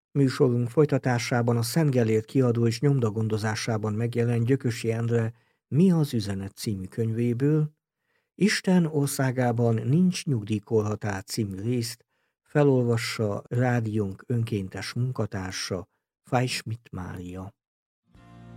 Műsorunk folytatásában a Szent Gellért kiadó és nyomda gondozásában megjelent Gyökösi Endre Mi az üzenet című könyvéből Isten országában nincs nyugdíjkorhatár című részt felolvassa rádiónk önkéntes munkatársa, Fay Schmidt Mária.